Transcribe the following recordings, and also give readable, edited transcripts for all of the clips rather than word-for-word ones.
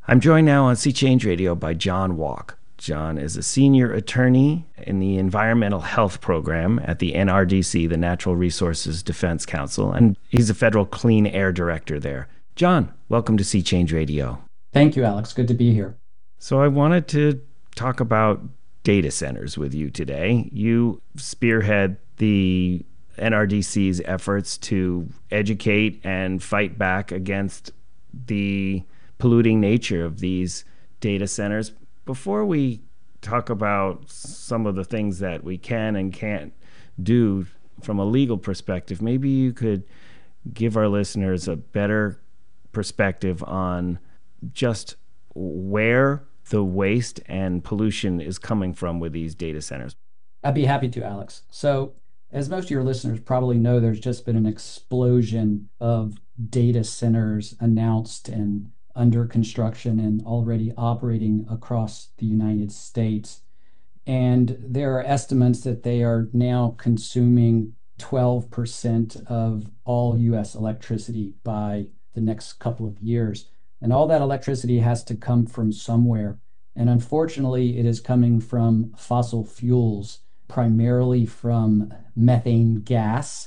I'm joined now on Sea Change Radio by John Walk. John is a senior attorney in the Environmental Health Program at the NRDC, the Natural Resources Defense Council, and he's a federal clean air director there. John, welcome to Sea Change Radio. Thank you, Alex. Good to be here. So I wanted to talk about data centers with you today. You spearhead the NRDC's efforts to educate and fight back against the polluting nature of these data centers. Before we talk about some of the things that we can and can't do from a legal perspective, maybe you could give our listeners a better perspective on just where the waste and pollution is coming from with these data centers. I'd be happy to, Alex. So, as most of your listeners probably know, there's just been an explosion of data centers announced and under construction and already operating across the United States. And there are estimates that they are now consuming 12% of all US electricity by the next couple of years. And all that electricity has to come from somewhere. And unfortunately, it is coming from fossil fuels, primarily from methane gas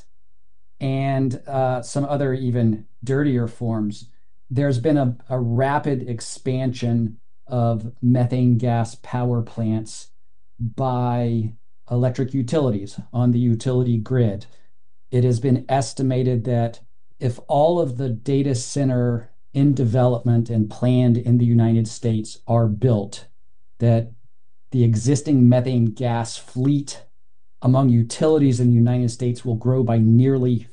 and some other even dirtier forms. There's been a rapid expansion of methane gas power plants by electric utilities on the utility grid. It has been estimated that if all of the data center in development and planned in the United States are built, that the existing methane gas fleet among utilities in the United States will grow by nearly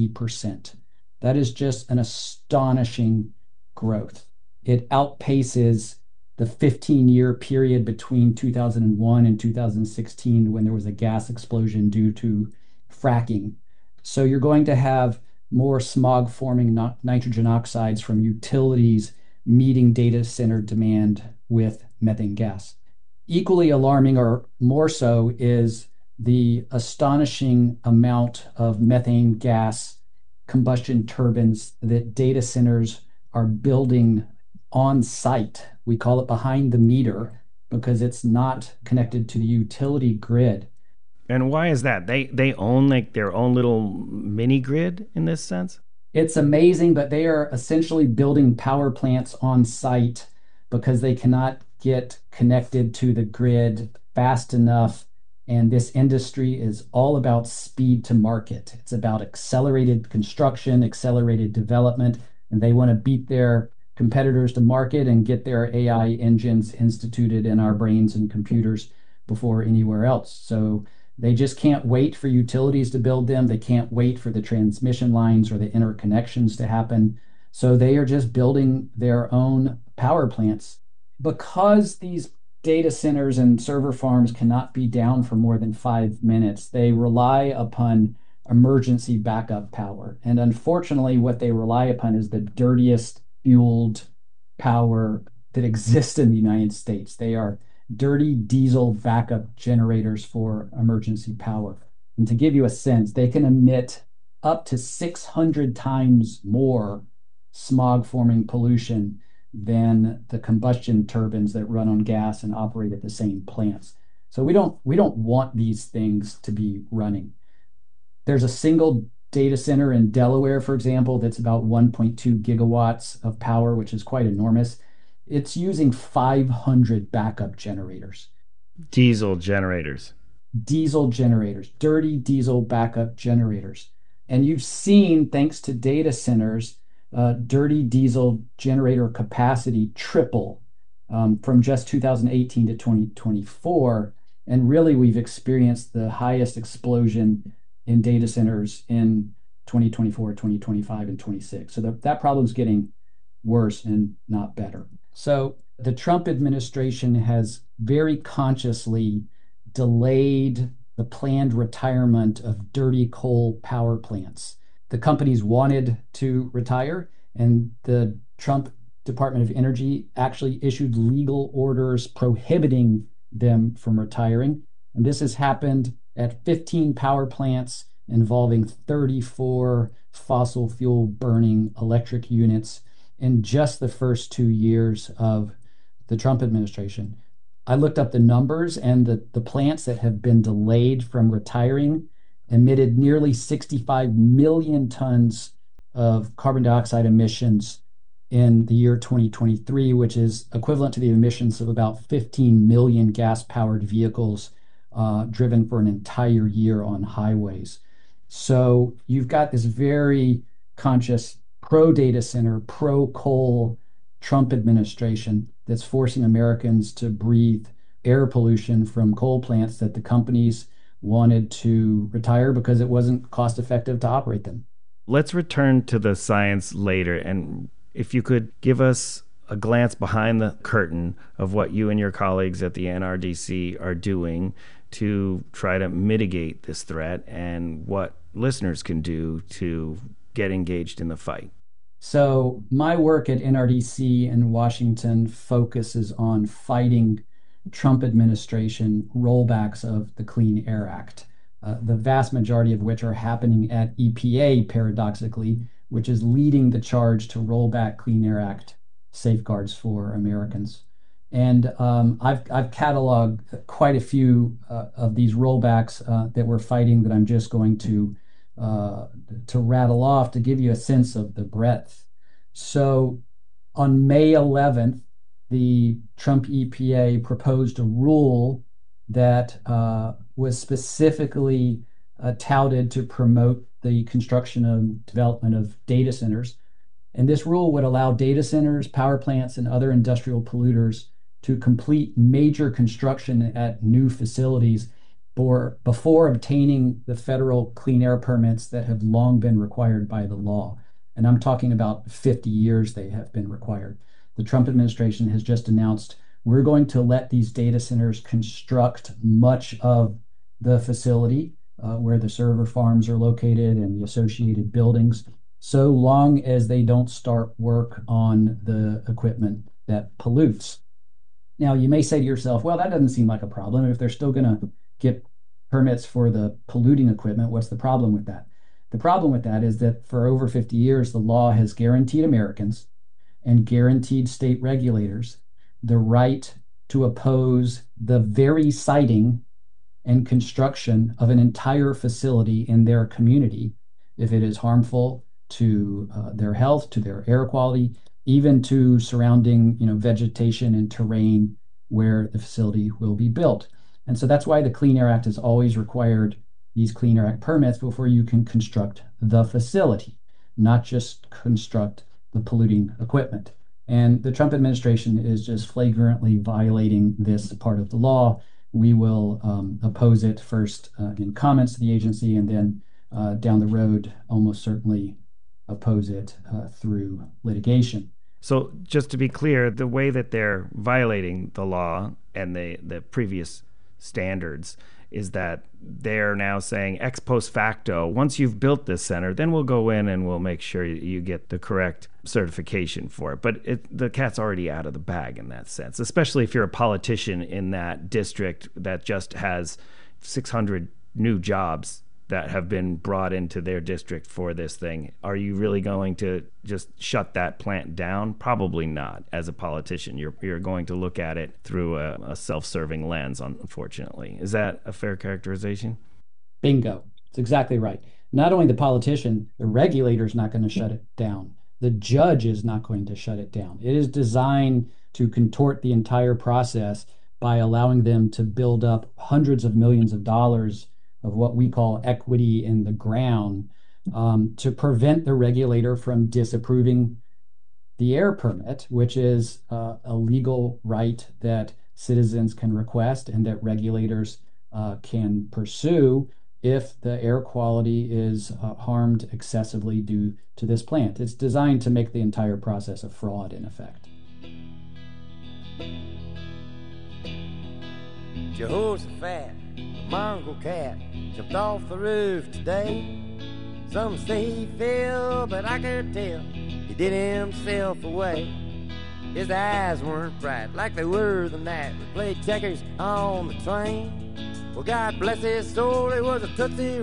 50%. That is just an astonishing growth. It outpaces the 15-year period between 2001 and 2016 when there was a gas explosion due to fracking. So you're going to have more smog forming nitrogen oxides from utilities meeting data center demand with methane gas. Equally alarming, or more so, is the astonishing amount of methane gas combustion turbines that data centers are building on site. We call it behind the meter because it's not connected to the utility grid. And why is that? They own like their own little mini grid in this sense? It's amazing, but they are essentially building power plants on site because they cannot get connected to the grid fast enough. And this industry is all about speed to market. It's about accelerated construction, accelerated development, and they want to beat their competitors to market and get their AI engines instituted in our brains and computers before anywhere else. So they just can't wait for utilities to build them. They can't wait for the transmission lines or the interconnections to happen. So they are just building their own power plants. Because these data centers and server farms cannot be down for more than 5 minutes, they rely upon emergency backup power. And unfortunately, what they rely upon is the dirtiest fueled power that exists in the United States. They are dirty diesel backup generators for emergency power. And to give you a sense, they can emit up to 600 times more smog forming pollution than the combustion turbines that run on gas and operate at the same plants. So we don't want these things to be running. There's a single data center in Delaware, for example, that's about 1.2 gigawatts of power, which is quite enormous. It's using 500 backup generators. Diesel generators. Diesel generators, dirty diesel backup generators. And you've seen, thanks to data centers, dirty diesel generator capacity triple from just 2018 to 2024. And really, we've experienced the highest explosion in data centers in 2024, 2025, and 26. So that problem's getting worse and not better. So the Trump administration has very consciously delayed the planned retirement of dirty coal power plants. The companies wanted to retire, and the Trump Department of Energy actually issued legal orders prohibiting them from retiring. And this has happened at 15 power plants involving 34 fossil fuel burning electric units in just the first 2 years of the Trump administration. I looked up the numbers, and the plants that have been delayed from retiring emitted nearly 65 million tons of carbon dioxide emissions in the year 2023, which is equivalent to the emissions of about 15 million gas powered vehicles driven for an entire year on highways. So you've got this very conscious pro data center, pro coal Trump administration that's forcing Americans to breathe air pollution from coal plants that the companies wanted to retire because it wasn't cost effective to operate them. Let's return to the science later. And if you could give us a glance behind the curtain of what you and your colleagues at the NRDC are doing to try to mitigate this threat and what listeners can do to get engaged in the fight. So, my work at NRDC in Washington focuses on fighting Trump administration rollbacks of the Clean Air Act, the vast majority of which are happening at EPA, paradoxically, which is leading the charge to roll back Clean Air Act safeguards for Americans. And I've cataloged quite a few of these rollbacks that we're fighting that I'm just going to rattle off to give you a sense of the breadth. So on May 11th, the Trump EPA proposed a rule that was specifically touted to promote the construction and development of data centers. And this rule would allow data centers, power plants, and other industrial polluters to complete major construction at new facilities before obtaining the federal clean air permits that have long been required by the law. And I'm talking about 50 years they have been required. The Trump administration has just announced we're going to let these data centers construct much of the facility where the server farms are located and the associated buildings, so long as they don't start work on the equipment that pollutes. Now, you may say to yourself, well, that doesn't seem like a problem. If they're still going to get permits for the polluting equipment, what's the problem with that? The problem with that is that for over 50 years, the law has guaranteed Americans and guaranteed state regulators the right to oppose the very siting and construction of an entire facility in their community if it is harmful to their health, to their air quality, even to surrounding vegetation and terrain where the facility will be built. And so that's why the Clean Air Act has always required these Clean Air Act permits before you can construct the facility, not just construct the polluting equipment. And the Trump administration is just flagrantly violating this part of the law. We will oppose it first in comments to the agency, and then down the road, almost certainly oppose it through litigation. So just to be clear, the way that they're violating the law and the previous standards is that they're now saying ex post facto, once you've built this center, then we'll go in and we'll make sure you get the correct certification for it. But the cat's already out of the bag in that sense, especially if you're a politician in that district that just has 600 new jobs that have been brought into their district for this thing. Are you really going to just shut that plant down? Probably not. As a politician, you're going to look at it through a self-serving lens, unfortunately. Is that a fair characterization? Bingo. It's exactly right. Not only the politician, the regulator is not going to shut it down. The judge is not going to shut it down. It is designed to contort the entire process by allowing them to build up hundreds of millions of dollars of what we call equity in the ground to prevent the regulator from disapproving the air permit, which is a legal right that citizens can request and that regulators can pursue if the air quality is harmed excessively due to this plant. It's designed to make the entire process a fraud, in effect. Jehoshaphat, a mongrel cat, jumped off the roof today. Some say he fell, but I can't tell. He did himself away. His eyes weren't bright like they were the night we played checkers on the train. Well, God bless his soul, he was a tootsie